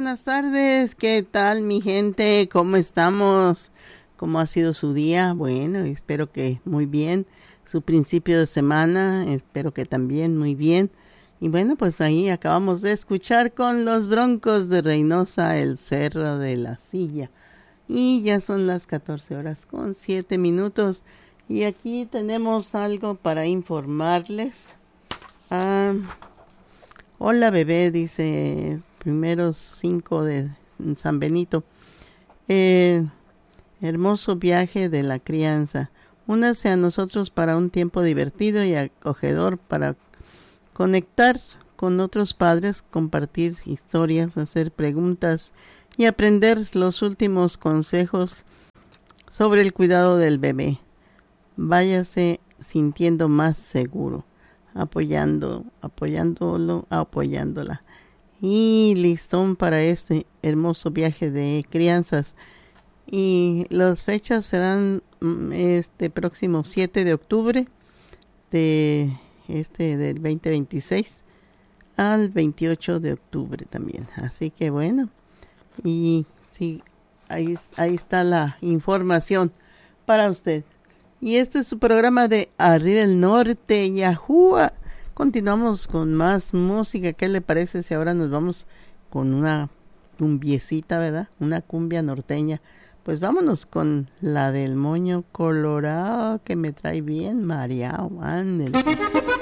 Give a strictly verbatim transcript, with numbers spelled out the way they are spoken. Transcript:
buenas tardes. ¿Qué tal, mi gente? ¿Cómo estamos? ¿Cómo ha sido su día? Bueno, espero que muy bien. Su principio de semana, espero que también muy bien. Y bueno, pues ahí acabamos de escuchar con los Broncos de Reynosa, el Cerro de la Silla. Y ya son las catorce horas con siete minutos. Y aquí tenemos algo para informarles. Ah, hola bebé, dice primeros cinco de San Benito. Eh, hermoso viaje de la crianza. Únase a nosotros para un tiempo divertido y acogedor para conectar con otros padres, compartir historias, hacer preguntas y aprender los últimos consejos sobre el cuidado del bebé. Váyase sintiendo más seguro, apoyando, apoyándolo, apoyándola. Y listón para este hermoso viaje de crianzas. Y las fechas serán este próximo siete de octubre de este del veinte veintiséis al veintiocho de octubre también. Así que bueno, y sí, ahí, ahí está la información para usted. Y este es su programa de Arriba el Norte, Yahúa. Continuamos con más música. ¿Qué le parece si ahora nos vamos con una cumbiecita, verdad? Una cumbia norteña. Pues vámonos con la del moño colorado que me trae bien mareado. Ándele.